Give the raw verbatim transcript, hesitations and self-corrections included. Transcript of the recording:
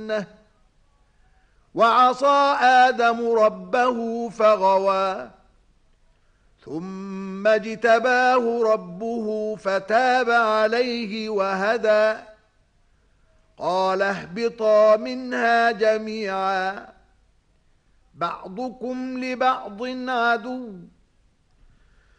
الجنة وعصى آدم ربه فغوى ثم اجتباه ربه فتاب عليه وهدى قال اهبطا منها جميعا بعضكم لبعض عدو